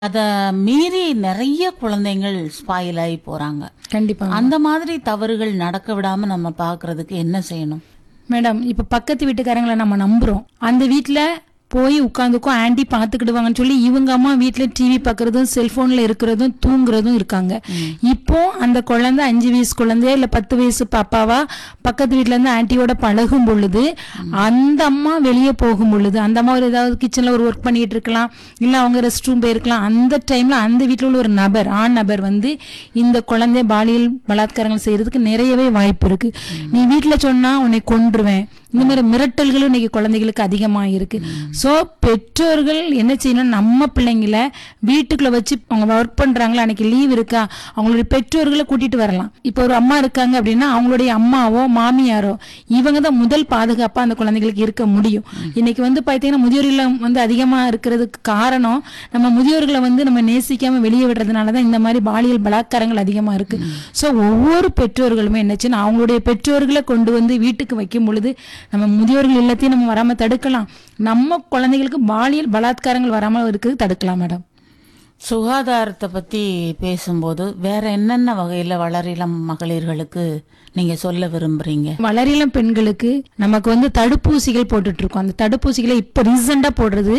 அத மீறி நிறைய குழந்தைகள் ஸ்பாயில் ஆகி போறாங்க. கண்டிப்பா அந்த மாதிரி தவறுகள் நடக்க விடாம நம்ம பாக்குறதுக்கு என்ன செய்யணும் மேடம். இப்ப பக்கத்து வீட்டுக்காரங்களை நம்ம நம்புறோம், அந்த வீட்டுல போய் உட்காந்துக்கும் ஆன்டி பாத்துக்கிடுவாங்கன்னு சொல்லி இவங்க அம்மா வீட்டுல டிவி பாக்குறதும் செல்போன்ல இருக்கிறதும் தூங்குறதும் இருக்காங்க. இப்போ அந்த குழந்தை 5 வயசு குழந்தையா இல்ல 10 வயசு பாப்பாவா பக்கத்து வீட்டுல இருந்து ஆன்டியோட பழகும் பொழுது அந்த அம்மா வெளியே போகும் பொழுது அந்த அம்மா ஒரு ஏதாவது கிச்சன்ல ஒரு ஒர்க் பண்ணிட்டு இருக்கலாம், இல்ல அவங்க ரெஸ்ட் ரூம் போயிருக்கலாம். அந்த டைம்ல அந்த வீட்டுல உள்ள ஒரு நபர், ஆண் நபர் வந்து இந்த குழந்தை பாலியல் பலாத்காரங்கள் செய்யறதுக்கு நிறையவே வாய்ப்பு இருக்கு. நீ வீட்டுல சொன்னா உன்னை கொன்றுவேன், இந்த மாதிரி மிரட்டல்களும் இன்னைக்கு குழந்தைகளுக்கு அதிகமா இருக்கு. சோ பெற்றோர்கள் என்ன செய்யணும், நம்ம பிள்ளைங்களை வீட்டுக்குள்ள வச்சு அவங்க ஒர்க் பண்றாங்களா, அன்னைக்கு லீவ் இருக்கா, அவங்களுடைய பெற்றோர்களை கூட்டிட்டு வரலாம். இப்போ ஒரு அம்மா இருக்காங்க அப்படின்னா அவங்களுடைய அம்மாவோ மாமியாரோ இவங்க தான் முதல் பாதுகாப்பா அந்த குழந்தைகளுக்கு இருக்க முடியும். இன்னைக்கு வந்து பாத்தீங்கன்னா முதியோர் இல்லம் வந்து அதிகமா இருக்கிறதுக்கு காரணம் நம்ம முதியோர்களை வந்து நம்ம நேசிக்காம வெளியே விடுறதுனாலதான் இந்த மாதிரி பாலியல் பலாத்காரங்கள் அதிகமா இருக்கு. சோ ஒவ்வொரு பெற்றோர்களுமே என்னச்சுன்னா அவங்களுடைய பெற்றோர்களை கொண்டு வந்து வீட்டுக்கு வைக்கும் பொழுது நம்ம முதியோர்கள் எல்லாத்தையும் நம்ம வராம தடுக்கலாம், நம்ம குழந்தைகளுக்கு பாலியல் பலாத்காரங்கள் வராம இருக்குது தடுக்கலாம் மேடம். சுகாதாரத்தை பத்தி பேசும்போது வேற என்னென்ன வகையில வளரிளம் மகளிர்களுக்கு நீங்க சொல்ல விரும்புறீங்க? வளரிளம் பெண்களுக்கு நமக்கு வந்து தடுப்பூசிகள் போட்டுட்டு இருக்கோம். அந்த தடுப்பூசிகளை இப்ப ரீசெண்டா போடுறது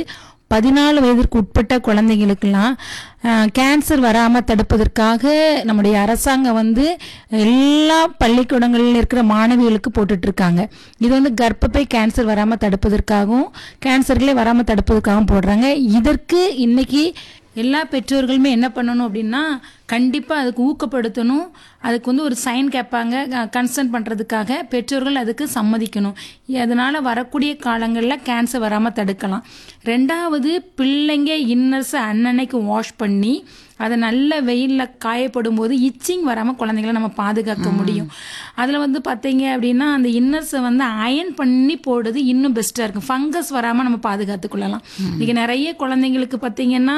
14 வயதிற்கு உட்பட்ட குழந்தைங்களுக்கெல்லாம் கேன்சர் வராம தடுப்பதற்காக நம்முடைய அரசாங்கம் வந்து எல்லா பள்ளிக்கூடங்களில் இருக்கிற மாணவிகளுக்கு போட்டுட்டு இருக்காங்க. இது வந்து கர்ப்பப்பை கேன்சர் வராம தடுப்பதற்காகவும் கேன்சர்களே வராம தடுப்பதற்காகவும் போடுறாங்க. இதற்கு இன்னைக்கு எல்லா பெற்றோர்களுமே என்ன பண்ணணும் அப்படின்னா கண்டிப்பா அதுக்கு ஊக்கப்படுத்தணும். அதுக்கு வந்து ஒரு சைன் கேட்பாங்க, கன்சர்ன் பண்றதுக்காக பெற்றோர்கள் அதுக்கு சம்மதிக்கணும். அதனால வரக்கூடிய காலங்களில் கேன்சர் வராம தடுக்கலாம். ரெண்டாவது, பிள்ளைங்க இன்னர்ஸ் அன்னன்னைக்கு வாஷ் பண்ணி அதை நல்ல வெயில்ல காயப்படும் போது இச்சிங் வராம குழந்தைங்களை நம்ம பாதுகாக்க முடியும். அதுல வந்து பாத்தீங்க அப்படின்னா அந்த இன்னர்ஸை வந்து அயன் பண்ணி போடுறது இன்னும் பெஸ்டா இருக்கும். ஃபங்கஸ் வராம நம்ம பாதுகாத்துக் கொள்ளலாம். இன்னைக்கு நிறைய குழந்தைங்களுக்கு பாத்தீங்கன்னா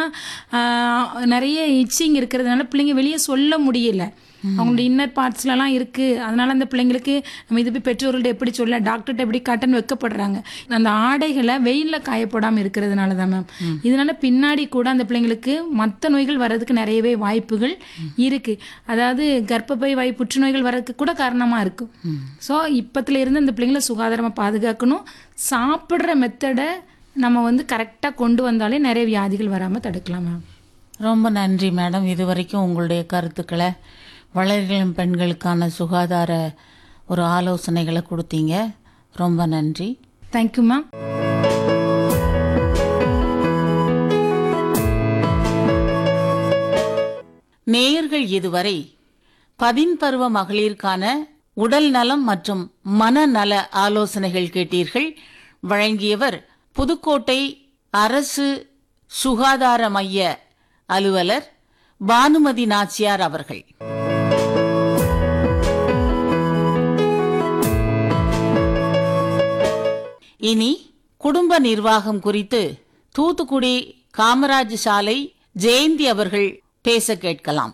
நிறைய இச்சிங் இருக்கிறதுனால பிள்ளைங்க வெளியே சொல்ல முடியல, அவங்களுடைய இன்னர் பார்ட்ஸ்லாம் இருக்கு. அதனால அந்த பிள்ளைங்களுக்கு நம்ம இது போய் பெற்றோர்கள்ட்ட எப்படி சொல்ல, டாக்டர்கிட்ட எப்படி காட்டன்னு வைக்கப்படுறாங்க. அந்த ஆடைகளை வெயில்ல காயப்படாம இருக்கிறதுனால தான் மேம். இதனால பின்னாடி கூட அந்த பிள்ளைங்களுக்கு மற்ற நோய்கள் வர்றதுக்கு நிறையவே வாய்ப்புகள் இருக்கு. அதாவது கர்ப்பப்பை வாய் புற்றுநோய்கள் வர்றதுக்கு கூட காரணமா இருக்கும். ஸோ இப்பத்துல இருந்து அந்த பிள்ளைங்களை சுகாதாரமா பாதுகாக்கணும். சாப்பிட்ற மெத்தடை நம்ம வந்து கரெக்டா கொண்டு வந்தாலே நிறைய வியாதிகள் வராம தடுக்கலாம் மேம். ரொம்ப நன்றி மேடம். இது வரைக்கும் உங்களுடைய கருத்துக்களை வளரிளம் பெண்களுக்கான சுகாதார ஒரு ஆலோசனைகளை கொடுத்தீங்க. ரொம்ப நன்றி. Thank you ma'am. நேயர்கள் இதுவரை பதின்பருவ மகளிருக்கான உடல் நலம் மற்றும் மனநல ஆலோசனைகள் கேட்டீர்கள். வழங்கியவர் புதுக்கோட்டை அரசு சுகாதார மைய அலுவலர் பானுமதி நாச்சியார் அவர்கள். இனி குடும்ப நிர்வாகம் குறித்து தூத்துக்குடி காமராஜ் சாலை ஜெயந்தி அவர்கள் பேச கேட்கலாம்.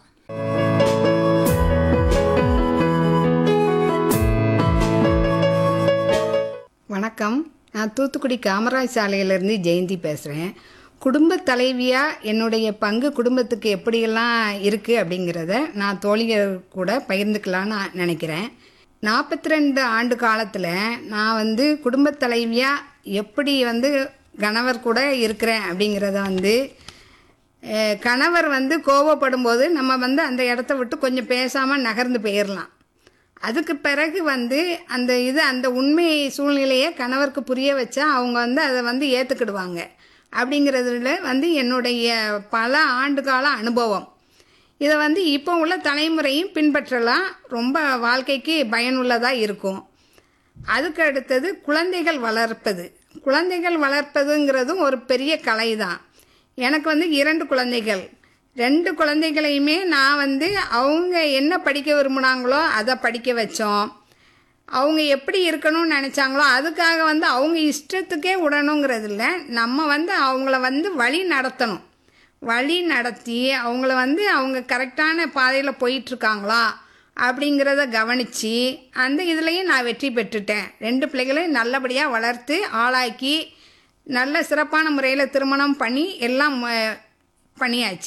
வணக்கம், நான் தூத்துக்குடி காமராஜ் சாலையிலேருந்து ஜெயந்தி பேசுகிறேன். குடும்ப தலைவியாக என்னுடைய பங்கு குடும்பத்துக்கு எப்படியெல்லாம் இருக்குது அப்படிங்கிறத நான் தோழிகள் கூட பகிர்ந்துக்கலான்னு நினைக்கிறேன். 42 ஆண்டு காலத்தில் நான் வந்து குடும்ப தலைவியாக எப்படி வந்து கணவர் கூட இருக்கிறேன் அப்படிங்கிறத வந்து கணவர் வந்து கோபப்படும் போது நம்ம வந்து அந்த இடத்த விட்டு கொஞ்சம் பேசாமல் நகர்ந்து போயிடலாம். அதுக்கு பிறகு வந்து அந்த உண்மை சூழ்நிலையை கணவருக்கு புரிய வச்சா அவங்க வந்து அதை வந்து ஏற்றுக்கிடுவாங்க. அப்படிங்கிறதுல வந்து என்னுடைய பல ஆண்டுகால அனுபவம். இதை வந்து இப்போ உள்ள தலைமுறையும் பின்பற்றலாம், ரொம்ப வாழ்க்கைக்கு பயனுள்ளதாக இருக்கும். அதுக்கு அடுத்தது குழந்தைகள் வளர்ப்பது. குழந்தைகள் வளர்ப்பதுங்கிறதும் ஒரு பெரிய கலை தான். எனக்கு வந்து 2 குழந்தைகள். 2 குழந்தைகளையுமே நான் வந்து அவங்க என்ன படிக்க விரும்புனாங்களோ அதை படிக்க வச்சோம். அவங்க எப்படி இருக்கணும்னு நினச்சாங்களோ அதுக்காக வந்து அவங்க இஷ்டத்துக்கே விடணுங்கிறது இல்லை, நம்ம வந்து அவங்கள வந்து வழி நடத்தணும். வழி நடத்தி அவங்கள வந்து அவங்க கரெக்டான பாதையில் போயிட்டுருக்காங்களா அப்படிங்கிறத கவனித்து அந்த இதுலேயும் நான் வெற்றி பெற்றுட்டேன். 2 பிள்ளைகளையும் நல்லபடியாக வளர்த்து ஆளாக்கி நல்ல சிறப்பான முறையில் திருமணம் பண்ணி எல்லாம் பண்ணியாச்சு.